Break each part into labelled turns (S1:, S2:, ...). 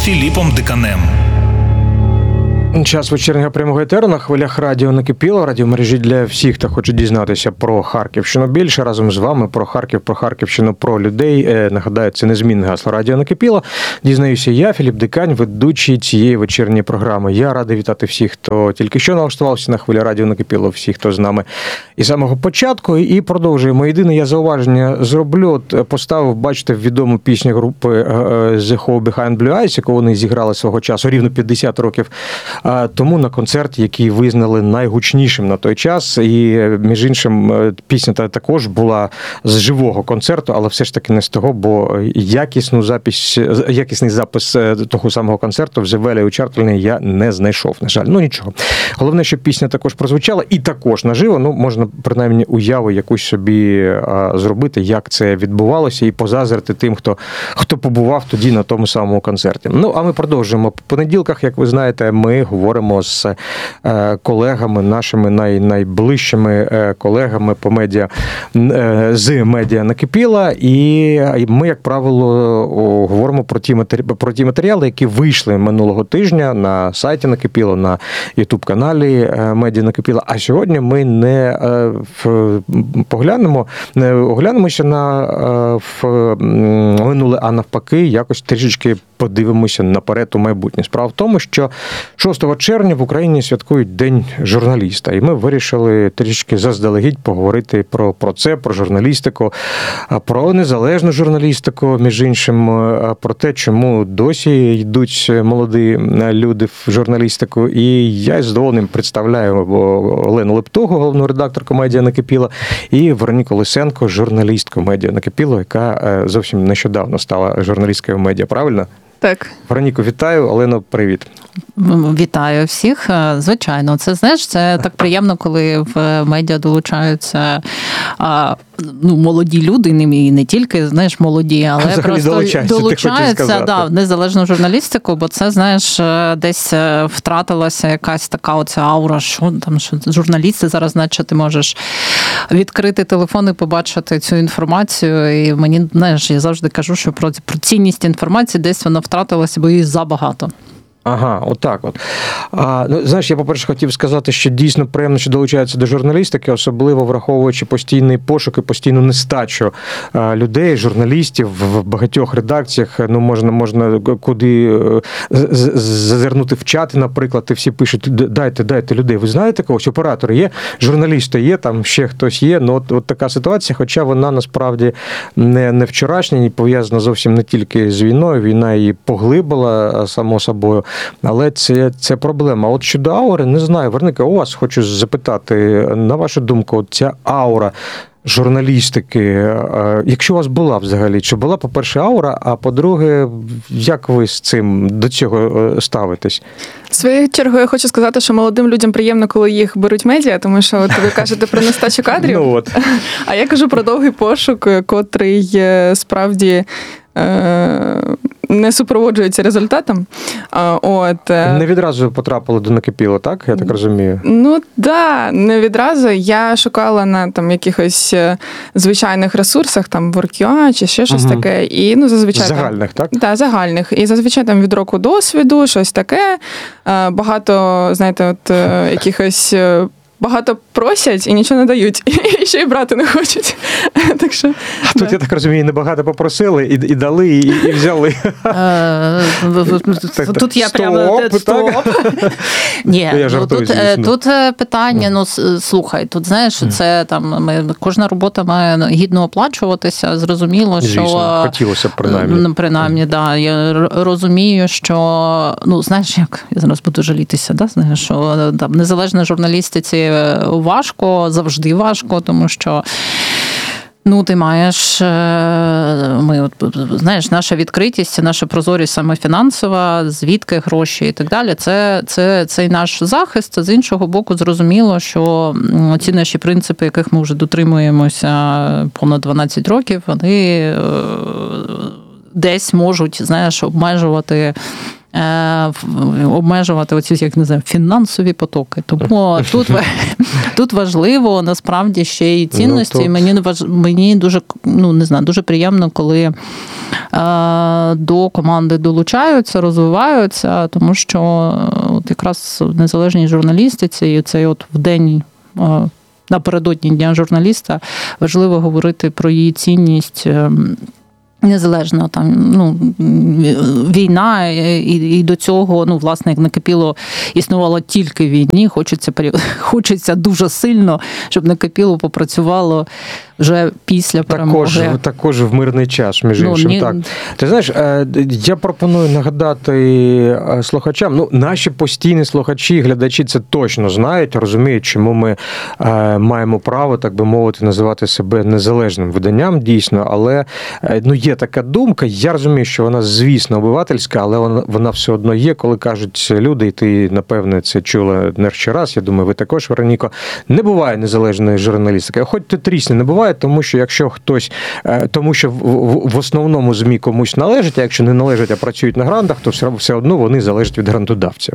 S1: Філіпом Диканем.
S2: Час вечірнього прямого етеру на хвилях радіо «Накипіло», радіомережі для всіх, хто хоче дізнатися про Харківщину більше. Разом з вами про Харків, про Харківщину, про людей. Нагадаю, це незмінне гасло радіо «Накипіло». Дізнаюся я, Філіп Дикань, ведучий цієї вечірньої програми. Я радий вітати всіх, хто тільки що налаштувався на хвилі радіо «Накипіло», всіх, хто з нами із самого початку. І продовжуємо. Єдине я зауваження зроблю. Поставив, бачите, відому пісню групи The Who Behind Blue Eyes, яку вони зіграли свого часу, рівно 50 років тому на концерті, який визнали найгучнішим на той час. І, між іншим, пісня також була з живого концерту, але все ж таки не з того, бо якісний запис того самого концерту в The Valley у Чартліні я не знайшов, на жаль. Ну, нічого. Головне, що пісня також прозвучала і також наживо. Ну, можна, принаймні, уяву якусь собі зробити, як це відбувалося, і позазрити тим, хто побував тоді на тому самому концерті. Ну, а ми продовжуємо. По понеділках, як ви знаєте, ми говоримо з колегами, нашими найближчими колегами по медіа, з медіа «Накипіло», і ми, як правило, говоримо про ті матеріали, які вийшли минулого тижня на сайті «Накипіло», на YouTube-каналі медіа «Накипіло». А сьогодні ми не оглянемося на минуле, а навпаки, якось трішечки подивимося наперед у майбутнє. Справа в тому, що 6 червня в Україні святкують День журналіста. І ми вирішили трішки заздалегідь поговорити про це, про журналістику, про незалежну журналістику, між іншим, про те, чому досі йдуть молоді люди в журналістику. І я з задоволенням представляю Олену Лептогу, головну редакторку медіа «Накипіло», і Вероніку Лисенко, журналістку медіа «Накипіло», яка зовсім нещодавно стала журналісткою медіа, правильно?
S3: Так.
S2: Вероніко, вітаю. Олено, привіт.
S3: Вітаю всіх. Звичайно, це, знаєш, це так приємно, коли в медіа долучаються молоді люди, і не тільки, знаєш, молоді, але
S2: взагалі
S3: просто долучаються в незалежну журналістику, бо це, знаєш, десь втратилася якась така оця аура, що журналісти зараз, значить, ти можеш відкрити телефон і побачити цю інформацію. І мені, знаєш, я завжди кажу, що про цінність інформації десь вона втратилася, бо її забагато.
S2: Ага, отак от. Знаєш, я, по-перше, хотів сказати, що дійсно приємно, що долучаються до журналістики, особливо враховуючи постійний пошук і постійну нестачу людей, журналістів в багатьох редакціях. Ну, можна куди зазирнути в чати, наприклад, і всі пишуть, дайте людей. Ви знаєте когось? Оператори є, журналісти є, там ще хтось є. Ну, от така ситуація, хоча вона насправді не вчорашня, і пов'язана зовсім не тільки з війною. Війна її поглибила, само собою. Але це проблема. От щодо аури, не знаю, Верника, у вас хочу запитати, на вашу думку, ця аура журналістики, якщо у вас була взагалі, чи була, по-перше, аура, а по-друге, як ви з цим до цього ставитесь?
S4: Своєю чергою я хочу сказати, що молодим людям приємно, коли їх беруть медіа, тому що от ви кажете про нестачу кадрів,
S2: ну, от.
S4: А я кажу про довгий пошук, котрий справді не супроводжується результатом.
S2: Не відразу потрапили до «Накипіло», так? Я так розумію.
S4: Ну, да, не відразу. Я шукала на там якихось звичайних ресурсах, там Work.ua чи ще щось таке. І, зазвичай
S2: загальних, так?
S4: Так, загальних. І зазвичай там від року досвіду, щось таке. Багато, знаєте, от якихось... Багато просять і нічого не дають. І ще й брати не хочуть. Так що,
S2: тут, я так розумію, небагато попросили, і дали, і взяли.
S3: Тут я прямо... Стоп! Ні, тут питання, слухай, тут, знаєш, це там, кожна робота має гідно оплачуватися, зрозуміло, що...
S2: Звісно, хотілося б, принаймні.
S3: Принаймні, да. Я розумію, що, знаєш, як, я зараз буду жалітися, да, знаєш, що там незалежна журналістиці важко, завжди важко, тому що ти маєш, знаєш, наша відкритість, наша прозорість саме фінансова, звідки гроші і так далі, це і наш захист. З іншого боку, зрозуміло, що ці наші принципи, яких ми вже дотримуємося понад 12 років, вони десь можуть, знаєш, обмежувати обмежувати оці, як не знаю, фінансові потоки. Тому тут важливо насправді ще й цінності. Мені дуже, не знаю, дуже приємно, коли до команди долучаються, розвиваються, тому що от якраз в незалежній журналістиці і цей от в день напередодні Дня журналіста важливо говорити про її цінність. Незалежно війна і до цього, власне, як накипіло, існувало тільки в війні, хочеться дуже сильно, щоб накипіло попрацювало вже після перемоги.
S2: Також в мирний час, між іншим. Так. Ти знаєш, я пропоную нагадати слухачам, наші постійні слухачі, глядачі це точно знають, розуміють, чому ми маємо право, так би мовити, називати себе незалежним виданням, дійсно, але є така думка, я розумію, що вона, звісно, обивательська, але вона все одно є, коли кажуть люди, і ти, напевне, це чула не ще раз, я думаю, ви також, Вероніко, не буває незалежної журналістики. Хоч ти трісне не буває, тому що якщо хтось, тому що в основному ЗМІ комусь належить, а якщо не належать, а працюють на грантах, то все одно вони залежать від грантодавців.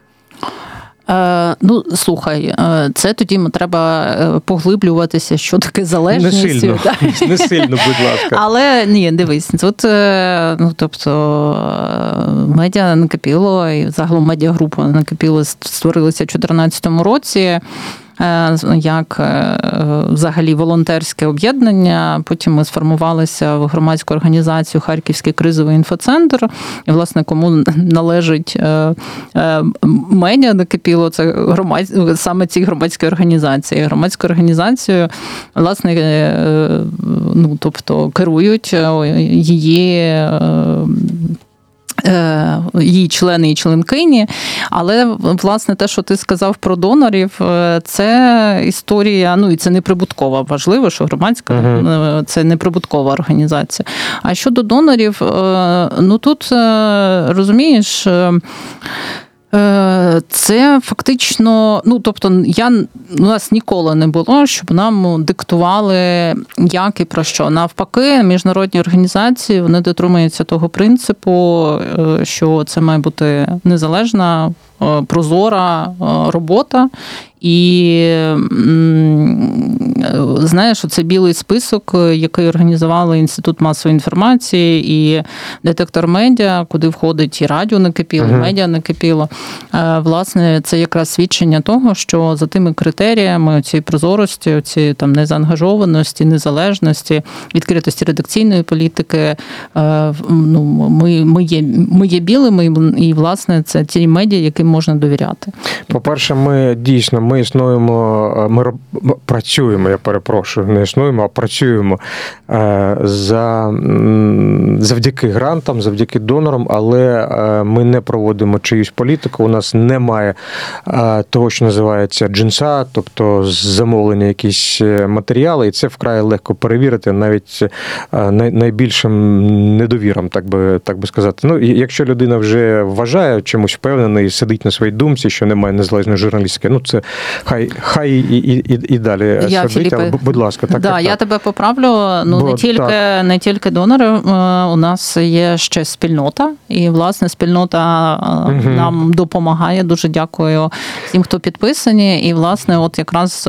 S3: Слухай, це тоді треба поглиблюватися, що таке залежність.
S2: Не сильно, будь ласка.
S3: Але, ні, дивись, тут, медіа накипіло, і загалом медіагрупа накипіло, створилася в 2014 році, як взагалі волонтерське об'єднання. Потім ми сформувалися в громадську організацію Харківський кризовий інфоцентр. І, власне, кому належить медіа накипіло, це саме ці громадські організації. Громадську організацію, власне, керують її члени і членкині, але, власне, те, що ти сказав про донорів, це історія, і це неприбуткова, важливо, що громадська, це неприбуткова організація. А щодо донорів, тут, розумієш, це фактично, у нас ніколи не було, щоб нам диктували, як і про що. Навпаки, міжнародні організації, вони дотримуються того принципу, що це має бути незалежна, прозора робота. І, знаєш, оце білий список, який організували Інститут масової інформації і детектор медіа, куди входить і радіо накипіло, і медіа накипіло. Власне, це якраз свідчення того, що за тими критеріями цієї прозорості, цієї незаангажованості, незалежності, відкритості редакційної політики, ми є білими, і, власне, це ті медіа, яким можна довіряти.
S2: По-перше, ми працюємо, я перепрошую, не існуємо, а працюємо завдяки грантам, завдяки донорам, але ми не проводимо чиюсь політику, у нас немає того, що називається джинса, тобто замовлення якісь матеріали, і це вкрай легко перевірити навіть найбільшим недовірам, так би сказати. Якщо людина вже вважає чомусь впевнений, сидить на своїй думці, що немає незалежної журналістики, це хай і далі сидить, але, будь ласка. Так.
S3: Я тебе поправлю, не тільки донори, у нас є ще спільнота, і, власне, спільнота нам допомагає. Дуже дякую всім, хто підписані, і, власне, от якраз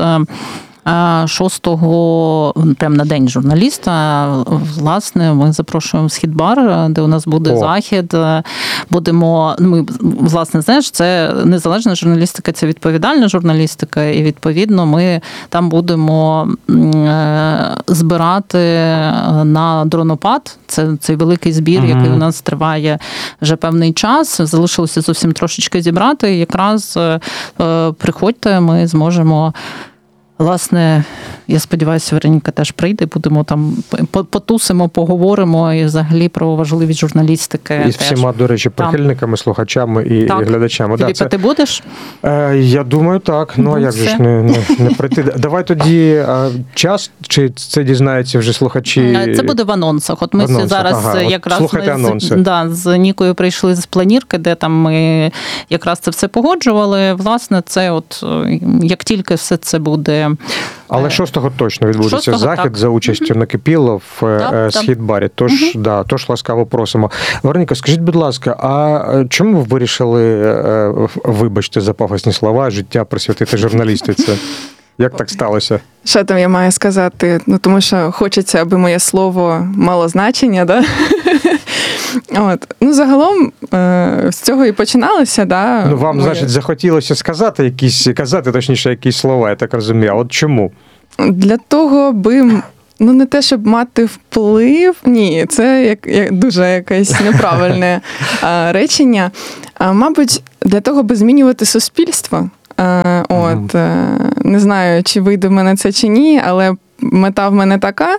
S3: 6-го, прямо на День журналіста, власне, ми запрошуємо в Східбар, де у нас буде захід. Ми, власне, знаєш, це незалежна журналістика, це відповідальна журналістика, і, відповідно, ми там будемо збирати на дронопад. Це цей великий збір, який у нас триває вже певний час. Залишилося зовсім трошечки зібрати. Якраз приходьте, ми зможемо. Власне, я сподіваюся, Вероніка теж прийде, будемо там потусимо, поговоримо і взагалі про важливість журналістики.
S2: І з всіма, до речі, прихильниками, слухачами і глядачами.
S3: Філіппе, ти будеш?
S2: Я думаю, так. А як же ж не прийти? Давай тоді час, чи це дізнаються вже слухачі?
S3: Це буде в анонсах. От ми зараз якраз з Нікою прийшли з планірки, де там ми якраз це все погоджували. Власне, це от як тільки все це буде
S2: Але 6-го точно відбудеться
S3: 6-го,
S2: захід
S3: так.
S2: за участю Накипіло в Східбарі. Тож ласкаво просимо. Вероніка, скажіть, будь ласка, а чому ви вирішили, вибачте за пафосні слова, життя присвятити журналістиці? Як так сталося?
S4: Що там я маю сказати? Ну, тому що хочеться, аби моє слово мало значення, да? От. Ну, загалом з цього і починалося, да?
S2: Ну, вам, значить, захотілося сказати якісь слова, я так розумію. А от чому?
S4: Для того, аби, ну, не те, щоб мати вплив, ні, це дуже якесь неправильне речення. Мабуть, для того, аби змінювати суспільство. Не знаю, чи вийде в мене це чи ні, але мета в мене така.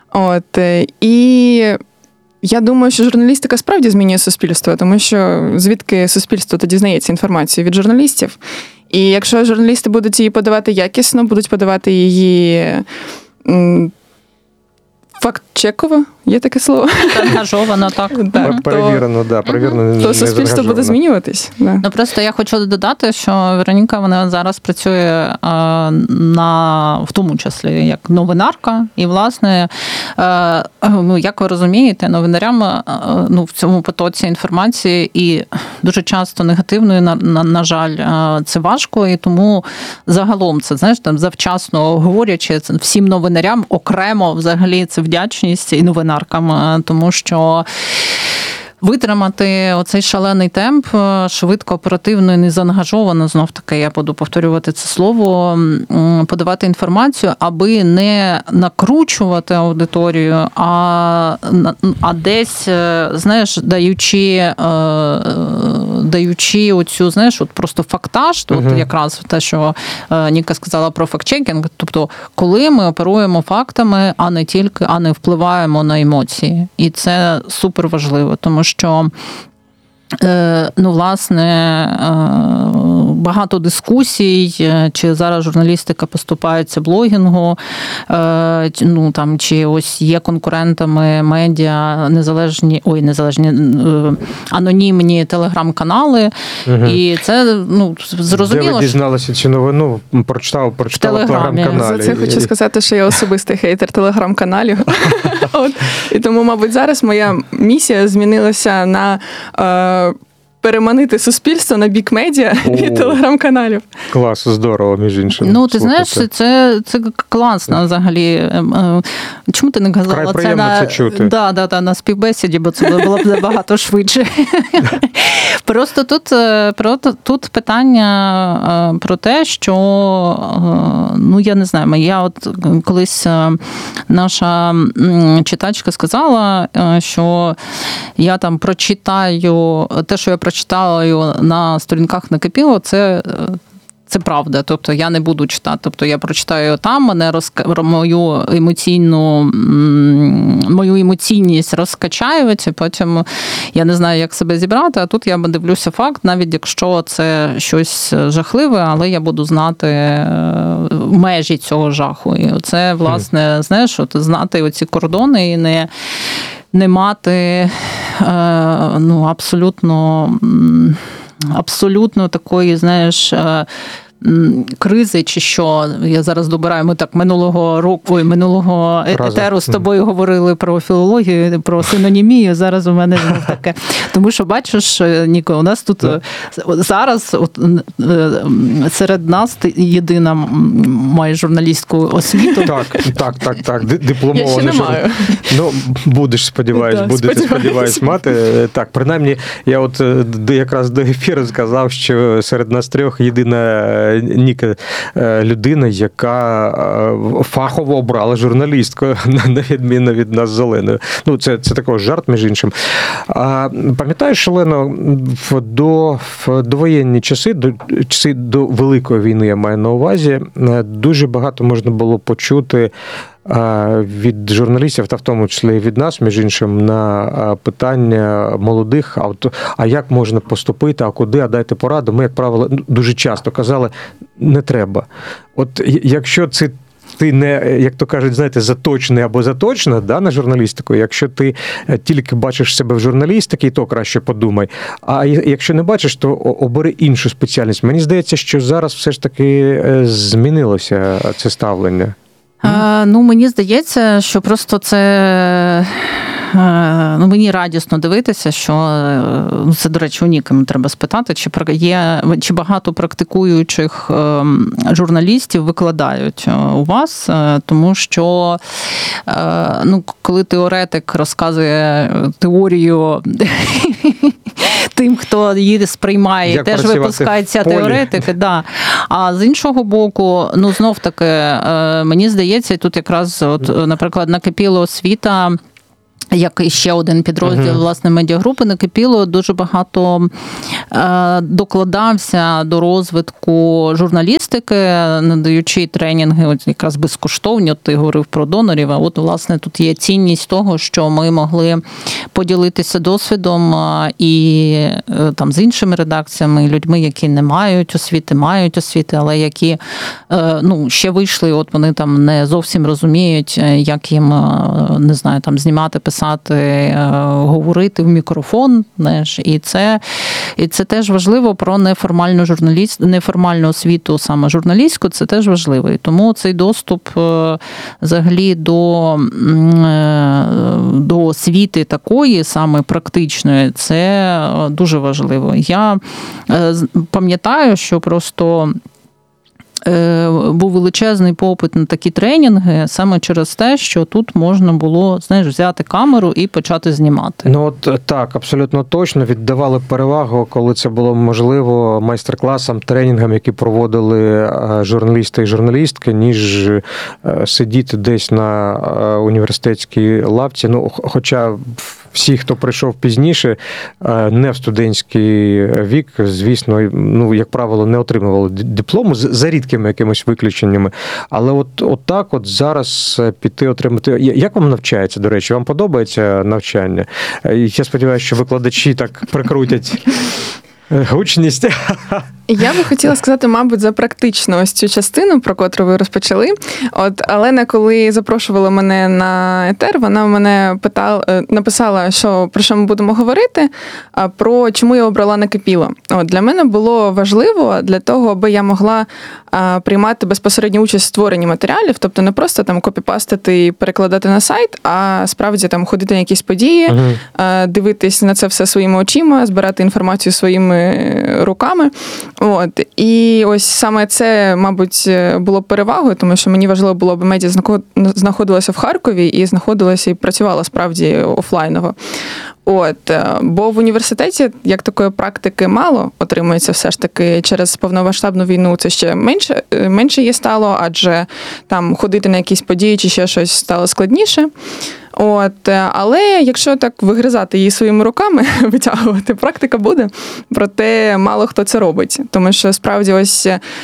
S4: І я думаю, що журналістика справді змінює суспільство, тому що звідки суспільство тоді дізнається інформацію? Від журналістів. І якщо журналісти будуть її подавати якісно, будуть подавати її факт-чеково, є таке слово?
S3: Ангажовано, так.
S2: Перевірено,
S4: то суспільство буде змінюватись. Да.
S3: Ну, просто я хочу додати, що Вероніка, вона зараз працює в тому числі як новинарка. І, власне, як ви розумієте, новинарям в цьому потоці інформації і дуже часто негативної, на жаль, це важко. І тому загалом це, знаєш, там завчасно говорячи, всім новинарям окремо взагалі це вдячність і новинаркам, тому що витримати оцей шалений темп швидко, оперативно і незаангажовано, знов-таки я буду повторювати це слово, подавати інформацію, аби не накручувати аудиторію, а десь, знаєш, даючи оцю, знаєш, от просто фактаж, тут якраз те, що Ніка сказала про фактчекінг, тобто коли ми оперуємо фактами, а не впливаємо на емоції. І це супер важливо, тому що власне, багато дискусій, чи зараз журналістика поступається блогінгу, чи ось є конкурентами медіа анонімні телеграм-канали. І це, зрозуміло.
S2: Де ви дізналися цю новину? Прочитала в телеграм-каналі.
S4: За це хочу сказати, що я особистий хейтер телеграм-каналів. І тому, мабуть, зараз моя місія змінилася на переманити суспільство на бік медіа і телеграм-каналів.
S2: Клас, здорово, між іншим.
S3: Ти знаєш, це класно взагалі. Чому ти не казала
S2: це на... чути.
S3: На співбесіді, бо це було б набагато швидше. Просто тут питання про те, що, я не знаю, я от колись наша читачка сказала, що я там прочитаю те, що я прочитала на сторінках Накипіло, це правда. Тобто я не буду читати. Тобто я прочитаю там, мою емоційність розкачають, і потім я не знаю, як себе зібрати, а тут я дивлюся факт, навіть якщо це щось жахливе, але я буду знати межі цього жаху. І це, власне, знаєш, знати оці кордони і не мати абсолютно такої, знаєш, кризи чи що. Я зараз добираю, ми так минулого етеру з тобою говорили про філологію, про синонімію, зараз у мене знов таке. Тому що, бачиш, Ніко, у нас тут зараз серед нас ти єдина має журналістську освіту.
S2: Так, дипломована.
S4: Я ще не маю.
S2: Будеш, сподіваюсь, мати. Так, принаймні, я от якраз до ефіру сказав, що серед нас трьох єдина Ніка людина, яка фахово обрала журналістку, на відміну від нас з Оленою. Це також жарт, між іншим. Пам'ятаєш, Олено, в довоєнні часи до Великої війни, я маю на увазі, дуже багато можна було почути від журналістів, та в тому числі і від нас, між іншим, на питання молодих, а як можна поступити, а куди, а дайте пораду. Ми, як правило, дуже часто казали, не треба. От якщо ти не, як то кажуть, знаєте, заточений або заточена, да, на журналістику, якщо ти тільки бачиш себе в журналістиці, то краще подумай. А якщо не бачиш, то обери іншу спеціальність. Мені здається, що зараз все ж таки змінилося це ставлення.
S3: Ну, мені здається, що просто це... Ну, мені радісно дивитися, що це, до речі, у Нікому треба спитати, чи багато практикуючих журналістів викладають у вас, тому що ну, коли теоретик розказує теорію тим, хто її сприймає,
S2: як
S3: теж випускаються теоретики. Да. А з іншого боку, ну, знов-таки, мені здається, і тут якраз, от, наприклад, накипіло освіта, як і ще один підрозділ, власне, медіагрупи, накипіло, дуже багато докладався до розвитку журналістики, надаючи тренінги, от якраз безкоштовні, от ти говорив про донорів, а от, власне, тут є цінність того, що ми могли поділитися досвідом і там з іншими редакціями, людьми, які не мають освіти, але які, ну, ще вийшли, от вони там не зовсім розуміють, як їм, не знаю, там знімати, писати, говорити в мікрофон, знаєш, і це теж важливо про неформальну освіту, саме журналістську, це теж важливо. І тому цей доступ взагалі до освіти такої, саме практичної, це дуже важливо. Я пам'ятаю, що просто був величезний попит на такі тренінги саме через те, що тут можна було, знаєш, взяти камеру і почати знімати.
S2: Ну от так, абсолютно точно. Віддавали перевагу, коли це було можливо, майстер-класам, тренінгам, які проводили журналісти і журналістки, ніж сидіти десь на університетській лавці. Ну, хоча всі, хто прийшов пізніше, не в студентський вік, звісно, ну, як правило, не отримували диплому, за рідкими якимись виключеннями. Але от так от зараз піти отримати... Як вам навчається, до речі? Вам подобається навчання? Я сподіваюся, що викладачі так прикрутять гучність.
S4: Я би хотіла сказати, мабуть, за практичну ось цю частину, про котру ви розпочали. От Олена, коли запрошувала мене на етер, вона мене написала, про що ми будемо говорити, про чому я обрала накипіло. От для мене було важливо для того, аби я могла приймати безпосередню участь в створенні матеріалів, тобто не просто там копіпастити і перекладати на сайт, а справді там ходити на якісь події, дивитись на це все своїми очима, збирати інформацію своїми руками. От. І ось саме це, мабуть, було перевагою, тому що мені важливо було, аби медіа знаходилася в Харкові і знаходилася і працювала справді офлайново. От. Бо в університеті, як такої практики мало, отримується все ж таки через повномасштабну війну, це ще менше її стало, адже там ходити на якісь події чи ще щось стало складніше. От, але якщо так вигризати її своїми руками, витягувати, практика буде. Проте мало хто це робить. Тому що справді ось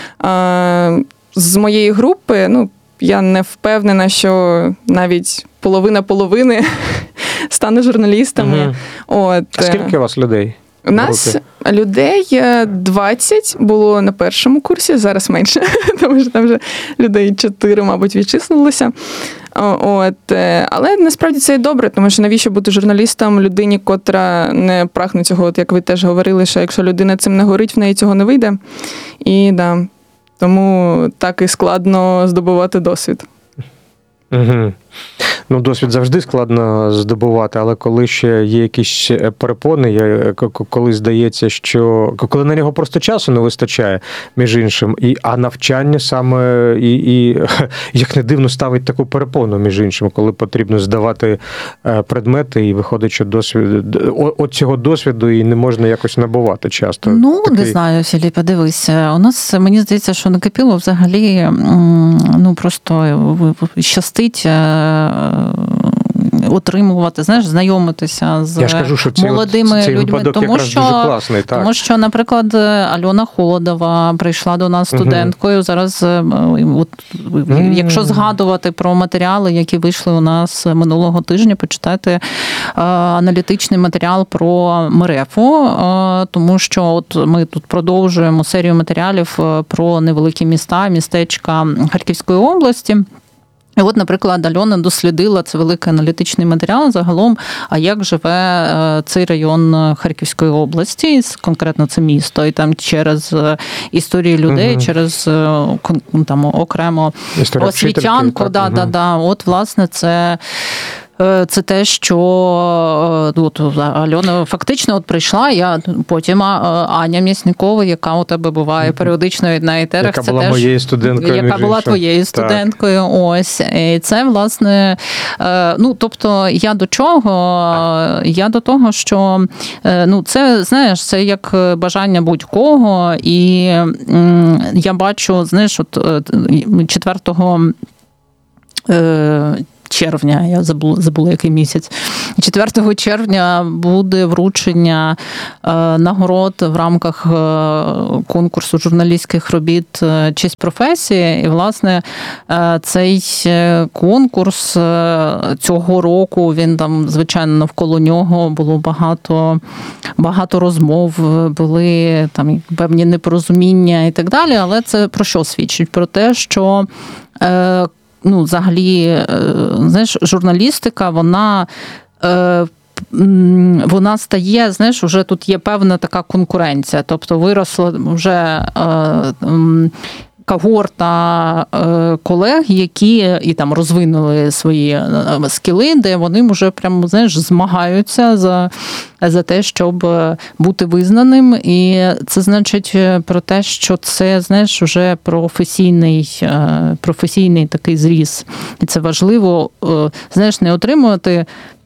S4: з моєї групи, ну, я не впевнена, що навіть половина половини стане журналістами. От.
S2: Скільки у вас людей?
S4: У нас людей 20 було на першому курсі, зараз менше, тому що там вже людей 4, мабуть, відчислилося. От. Але насправді це і добре, тому що навіщо бути журналістом людині, котра не прагне цього, от як ви теж говорили, що якщо людина цим не горить, в неї цього не вийде. І да, тому так і складно здобувати досвід.
S2: Угу. Ну, досвід завжди складно здобувати, але коли ще є якісь перепони, коли здається, що коли на нього просто часу не вистачає, між іншим, а навчання саме і як не дивно ставить таку перепону, між іншим, коли потрібно здавати предмети, і виходить, що от цього досвіду і не можна якось набувати часто.
S3: Ну, не знаю, Філіппе, дивись, у нас, мені здається, що накипіло взагалі, ну, просто щастить отримувати, знаєш, знайомитися з молодими людьми. Тому що, наприклад, Альона Ходова прийшла до нас студенткою. Зараз, от, якщо згадувати про матеріали, які вийшли у нас минулого тижня, почитайте аналітичний матеріал про МРЕФу, тому що от ми тут продовжуємо серію матеріалів про невеликі міста, містечка Харківської області. І от, наприклад, Альона дослідила, це великий аналітичний матеріал загалом, а як живе цей район Харківської області, конкретно це місто, і там через історії людей, через там окремо
S2: історія
S3: освітянку. От, власне, це те, що от, Альона фактично прийшла, потім Аня М'ясникова, яка у тебе буває періодично на етерах.
S2: Яка була моєю студенткою.
S3: Яка була твоєю студенткою. Ось. І це, власне, тобто, я до чого? Я до того, що, це, знаєш, це як бажання будь-кого, і я бачу, знаєш, от 4 червня, я забула який місяць. 4 червня буде вручення нагород в рамках конкурсу журналістських робіт «Честь професії». І, власне, цей конкурс цього року, він там, звичайно, навколо нього було багато розмов, були там певні непорозуміння і так далі, але це про що свідчить? Про те, що взагалі, знаєш, журналістика, вона стає, знаєш, вже тут є певна така конкуренція. Тобто виросла вже когорта колег, які і там розвинули свої скіли, де вони вже прямо, знаєш, змагаються за те, щоб бути визнаним. І це значить про те, що це, знаєш, вже професійний такий зріз. І це важливо, знаєш, не отримувати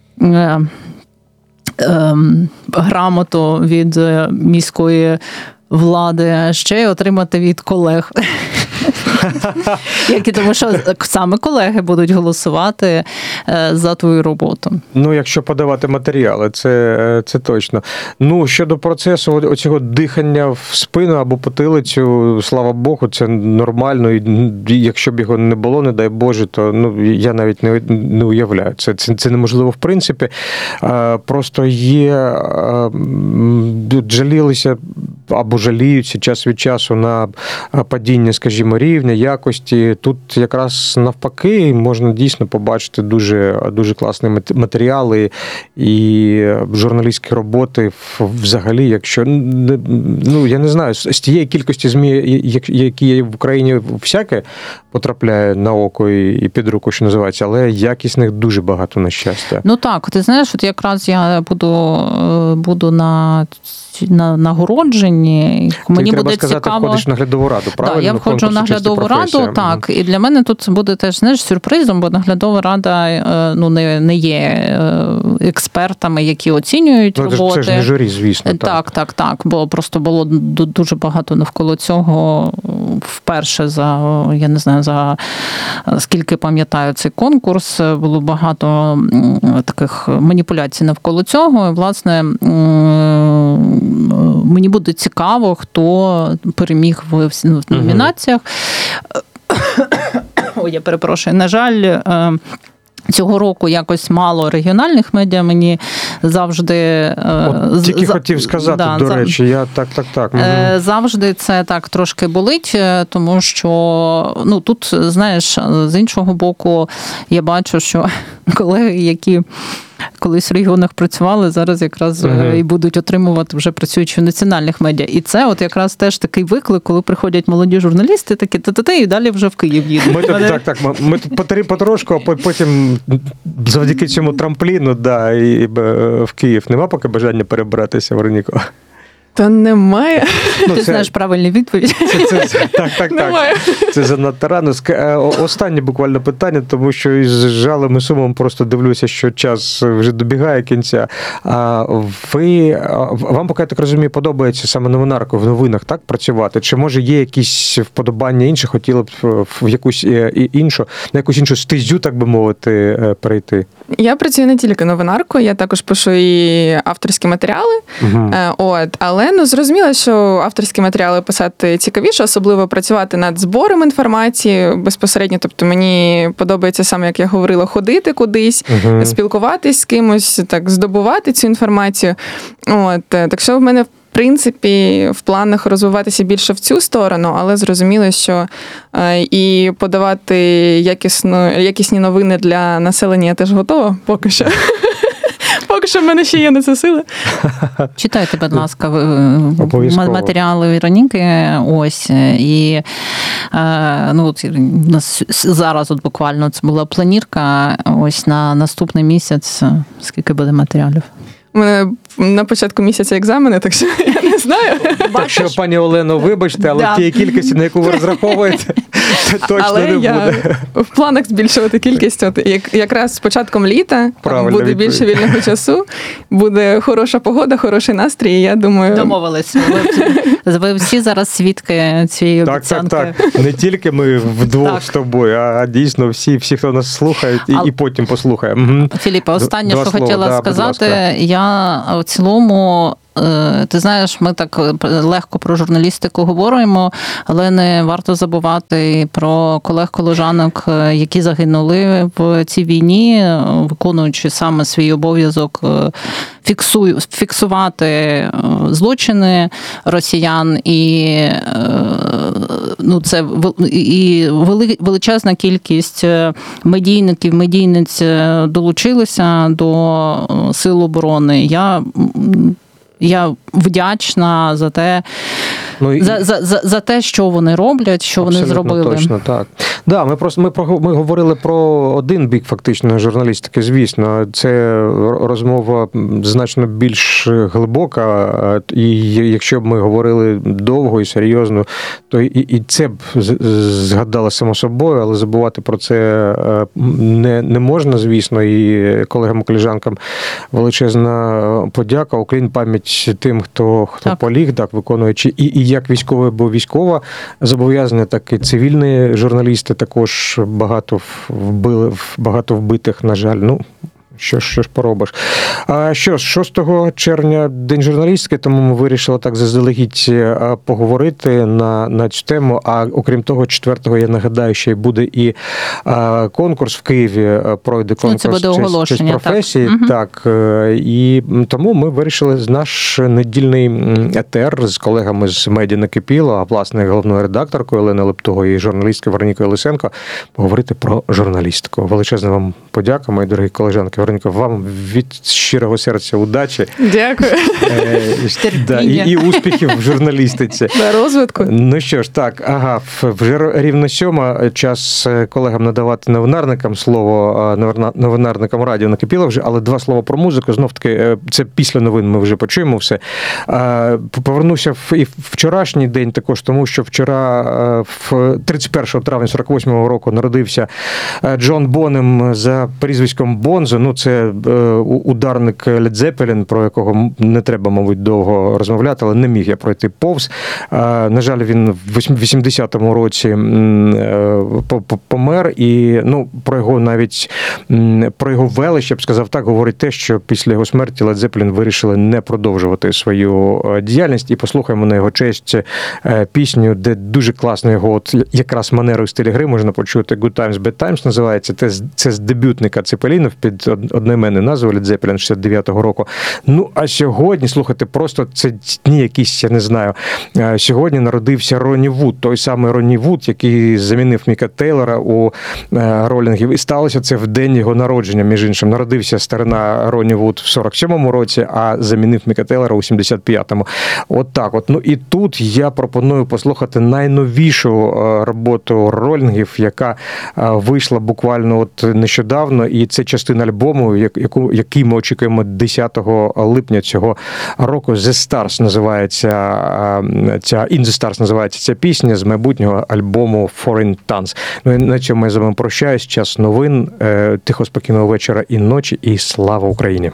S3: грамоту від міської влади, а ще й отримати від колег. Тому що саме колеги будуть голосувати за твою роботу.
S2: Якщо подавати матеріали, це точно. Щодо процесу оцього дихання в спину або потилицю, слава Богу, це нормально. І якщо б його не було, не дай Боже, то я навіть не уявляю. Це неможливо в принципі. Просто жалілися або жаліються час від часу на падіння, скажімо, рівня, якості. Тут якраз навпаки можна дійсно побачити дуже, дуже класні матеріали і журналістські роботи взагалі, якщо, я не знаю, з тієї кількості ЗМІ, які є в Україні, всяке потрапляє на око і під руку, що називається, але якісних дуже багато, на щастя.
S3: Так, ти знаєш, от якраз я буду на нагородженні. Мені
S2: треба
S3: буде
S2: сказати,
S3: цікаво.
S2: Входиш в наглядову раду, правильно?
S3: Так, я входжу в наглядову раду, так. І для мене тут буде теж, знаєш, сюрпризом, бо наглядова рада не є експертами, які оцінюють роботи.
S2: Це ж не журі, звісно.
S3: Так. Бо просто було дуже багато навколо цього вперше я не знаю, за скільки пам'ятаю цей конкурс, було багато таких маніпуляцій навколо цього. І, власне, мені буде цікаво, хто переміг в номінаціях. Ой, я перепрошую. На жаль, цього року якось мало регіональних медіа, мені завжди...
S2: Тільки хотів сказати, до речі, я так.
S3: Завжди це так трошки болить, тому що, тут, знаєш, з іншого боку, я бачу, що колеги, які колись в регіонах працювали, зараз якраз і будуть отримувати, вже працюючи в національних медіа. І це от якраз теж такий виклик, коли приходять молоді журналісти, такі і далі вже в Київ їдуть.
S2: Ми тут потрошку, а потім завдяки цьому трампліну, і в Київ. Нема поки бажання перебратися, Вероніко?
S4: Та немає.
S3: Ти знаєш правильну відповідь.
S2: Так. Це занадто рано. Останнє буквально питання, тому що із жалем і сумом просто дивлюся, що час вже добігає кінця. Вам, поки я так розумію, подобається саме новинарку в новинах, так, працювати? Чи, може, є якісь вподобання інші, хотіли б в якусь іншу, на якусь іншу стезю, так би мовити, перейти?
S4: Я працюю не тільки новинаркою, я також пишу і авторські матеріали. Але зрозуміло, що авторські матеріали писати цікавіше, особливо працювати над збором інформації безпосередньо. Тобто мені подобається саме, як я говорила, ходити кудись, спілкуватись з кимось, так, здобувати цю інформацію. Так що в мене принципі, в планах розвиватися більше в цю сторону, але зрозуміло, що і подавати якісні новини для населення я теж готова поки що. Поки що в мене ще є на це сили.
S3: Читайте, будь ласка, матеріали Вероніки. Ось. І ну, от, у нас зараз от буквально це була планірка. Ось на наступний місяць. Скільки буде матеріалів?
S4: У мене на початку місяця екзамени, так що я не знаю.
S2: Так що, пані Олено, вибачте, але тієї кількості, на яку ви розраховуєте, точно
S4: але
S2: не буде.
S4: В планах збільшувати кількість. От, якраз з початком літа буде більше вільного часу, буде хороша погода, хороший настрій, і я думаю...
S3: Домовились. Ви всі зараз свідки цієї обіцянки.
S2: Так. Не тільки ми вдвох з тобою, а дійсно всі, хто нас слухають, і потім послухає.
S3: Філіппе, останнє, що хотіла сказати, я в цілому... Ти знаєш, ми так легко про журналістику говоримо, але не варто забувати про колег-колежанок, які загинули в цій війні, виконуючи саме свій обов'язок фіксувати злочини росіян. І ну, це і величезна кількість медійників, медійниць долучилися до Сил оборони. Я вдячна за те, за те, що вони роблять, що вони зробили.
S2: Точно, так. Да, ми говорили про один бік фактично журналістики, звісно. Це розмова значно більш глибока, і якщо б ми говорили довго і серйозно, то і це б згадало само собою, але забувати про це не можна, звісно, і колегам-колежанкам величезна подяка, уклін пам'ять тим, хто поліг, так, виконуючи і як військове або військова зобов'язання, так і цивільні журналісти також багато вбитих, на жаль. Ну, що ж поробиш. А що ж, 6 червня День журналістики, тому ми вирішили так заздалегідь поговорити на цю тему. А окрім того, 4-го, я нагадаю, ще буде і конкурс в Києві, пройде конкурс «Честь професії». Так. І тому ми вирішили наш недільний етер з колегами з медіа «Накипіло», а власне головною редакторкою Оленою Лептогою і журналісткою Веронікою Лисенко поговорити про журналістику. Величезна вам подяка, мої дорогі колежанки. Вероніка, вам від щирого серця удачі.
S4: Дякую.
S2: І успіхів в журналістиці.
S4: На розвитку.
S2: Ну що ж, так, вже рівно 7, час колегам надавати новинарникам слово, новинарникам радіо «Накипіло» вже, але 2 слова про музику. Знов-таки, це після новин ми вже почуємо все. Повернуся і вчорашній день також, тому що вчора, 31 травня 48-го року, народився Джон Бонем за прізвиськом Бонзо. Ну, це ударник Led Zeppelin, про якого не треба, мабуть, довго розмовляти, але не міг я пройти повз. На жаль, він в 80-му році помер, і ну, про його велич, я б сказав так, говорить те, що після його смерті Led Zeppelin вирішили не продовжувати свою діяльність, і послухаємо на його честь пісню, де дуже класно його, от якраз манерою стилі гри можна почути, Good Times, Bad Times називається, це з дебютника Цепелінов під одноіменною назвою Led Zeppelin 69-го року. Ну, а сьогодні, слухайте, просто це дні якісь, я не знаю, сьогодні народився Ронні Вуд, той самий Ронні Вуд, який замінив Міка Тейлора у Ролінгів, і сталося це в день його народження, між іншим. Народився старина Ронні Вуд в 47-му році, а замінив Міка Тейлора у 75-му. От так от. Ну і тут я пропоную послухати найновішу роботу Ролінгів, яка вийшла буквально от нещодавно, і це частина альбому, який ми очікуємо 10 липня цього року. The Stars називається In the Stars називається ця пісня з майбутнього альбому Foreign Tons. Ну і на цьому я з вами прощаюсь. Час новин. Тихо, спокійного вечора і ночі. І слава Україні!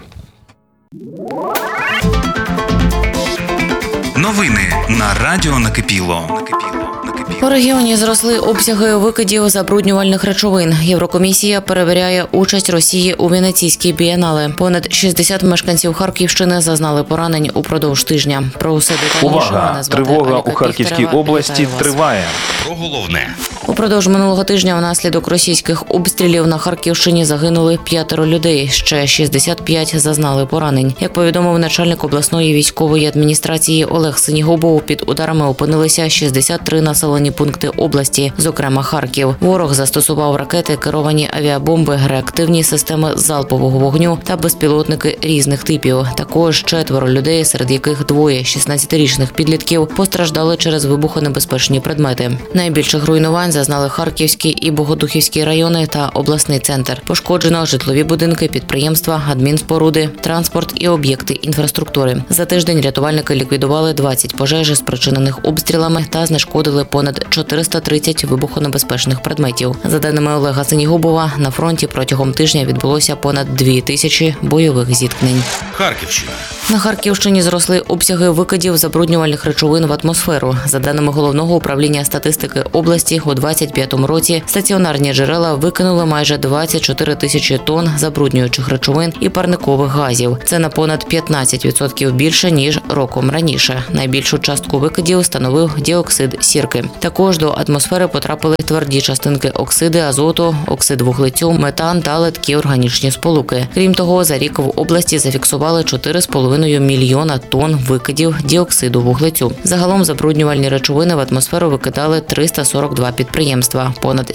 S2: Новини на радіо Накипіло.
S1: У регіоні зросли обсяги викидів забруднювальних речовин. Єврокомісія перевіряє участь Росії у Венеційській бієнале. Понад 60 мешканців Харківщини зазнали поранень упродовж тижня. Про усе детальніше
S5: Увага!
S1: мене звати
S5: Тривога
S1: Аліка
S5: у Харківській
S1: Піхтерева.
S5: області
S1: Вітаю вас.
S5: триває.
S6: Про головне.
S1: Упродовж минулого тижня внаслідок російських обстрілів на Харківщині загинули 5 людей, ще 65 зазнали поранень. Як повідомив начальник обласної військової адміністрації Олег Синігубов, під ударами опинилися 63 населені пункти області, зокрема Харків. Ворог застосував ракети, керовані авіабомби, реактивні системи залпового вогню та безпілотники різних типів. Також 4 людей, серед яких 2 16-річних підлітків, постраждали через вибухонебезпечні предмети. Найбільших руйнувань зазнали Харківський і Богодухівський райони та обласний центр. Пошкоджено житлові будинки, підприємства, адмінспоруди, транспорт і об'єкти інфраструктури. За тиждень рятувальники ліквідували 20 пожеж, спричинених обстрілами, та знешкодили понад 430 вибухонебезпечних предметів. За даними Олега Синігубова, на фронті протягом тижня відбулося понад 2000 бойових зіткнень.
S6: Харківщина.
S1: На Харківщині зросли обсяги викидів забруднювальних речовин в атмосферу. За даними Головного управління статистики області, у 2025 році стаціонарні джерела викинули майже 24 тисячі тонн забруднюючих речовин і парникових газів. Це на понад 15% більше, ніж роком раніше. Найбільшу частку викидів становив діоксид сірки. Також до атмосфери потрапили тверді частинки оксиди азоту, оксид вуглецю, метан та легкі органічні сполуки. Крім того, за рік в області зафіксували 4,5 мільйона тонн викидів діоксиду вуглецю. Загалом забруднювальні речовини в атмосферу викидали 342 підприємства. Понад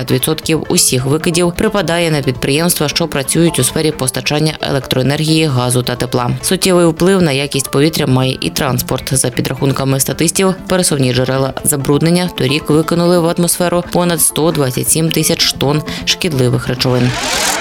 S1: 70% усіх викидів припадає на підприємства, що працюють у сфері постачання електроенергії, газу та тепла. Суттєвий вплив на якість повітря має і транспорт. За підрахунками статистів, пересувні джерела забруднення торік викинули в атмосферу понад 127 тисяч тонн шкідливих речовин.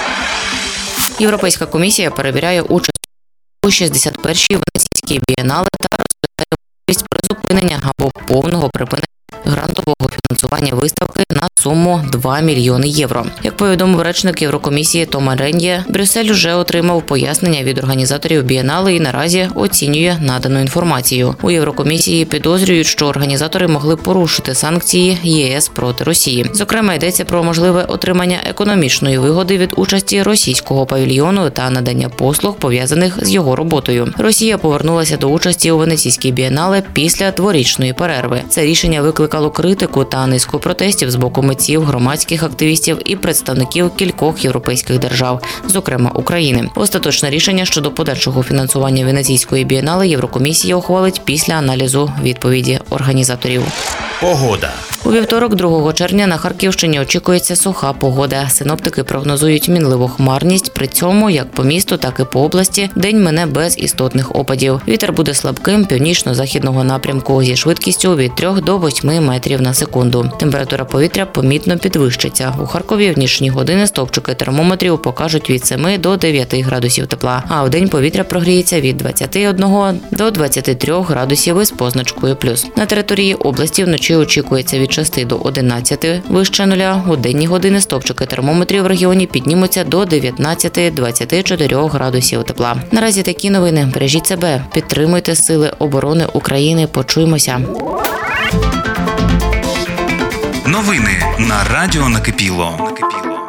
S1: Європейська комісія перевіряє участь у 61-й Венеційській бієнале та розглядає можливість призупинення або повного припинення грантового фінансування виставки на суму 2 мільйони євро. Як повідомив речник Єврокомісії Тома Реньє, Брюссель вже отримав пояснення від організаторів бієнале і наразі оцінює надану інформацію. У Єврокомісії підозрюють, що організатори могли порушити санкції ЄС проти Росії. Зокрема, йдеться про можливе отримання економічної вигоди від участі російського павільйону та надання послуг, пов'язаних з його роботою. Росія повернулася до участі у Венеційській бієнале після дворічної перерви. Це рішення викликало критику та низку протестів з боку митців, громадських активістів і представників кількох європейських держав, зокрема України. Остаточне рішення щодо подальшого фінансування Венеційської бієнале Єврокомісія ухвалить після аналізу відповіді організаторів.
S6: Погода.
S1: У вівторок, 2 червня, на Харківщині очікується суха погода. Синоптики прогнозують мінливу хмарність. При цьому, як по місту, так і по області, день мине без істотних опадів. Вітер буде слабким, північно-західного напрямку зі швидкістю від 3 до 8 метрів на секунду. Температура повітря помітно підвищиться. У Харкові в нічні години стовпчики термометрів покажуть від 7 до 9 градусів тепла. А вдень повітря прогріється від 21 до 23 градусів із позначкою плюс. На території області вночі очікується від 6 до 11 вище нуля. У денні години стовпчики термометрів в регіоні піднімуться до 19-24 градусів тепла. Наразі такі новини. Бережіть себе, підтримуйте Сили оборони України. Почуємося.
S6: Новини на радіо Накипіло.